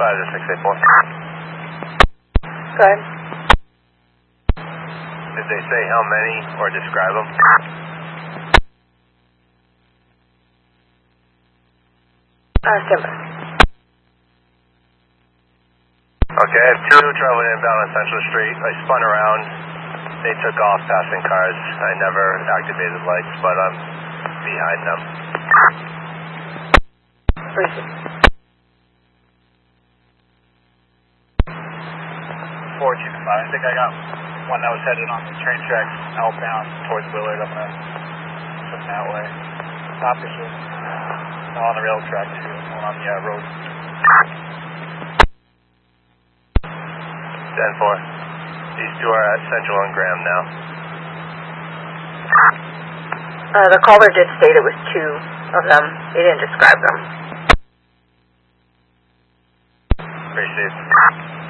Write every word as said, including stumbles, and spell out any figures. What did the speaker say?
five to six eight four. Go ahead. Did they say how many or describe them? Uh, Simba. Okay, I have two traveling inbound on Central Street. I spun around. They took off passing cars. I never activated lights, but I'm behind them. Briefly. four two five. I think I got one that was headed on the train tracks outbound towards Willard. I'm going to swim that way. Opposite. No, on the rail track too. One on the uh, road. ten four. These two are at Central and Graham now. Uh, the caller did state it was two of them. He didn't describe them. Appreciate it.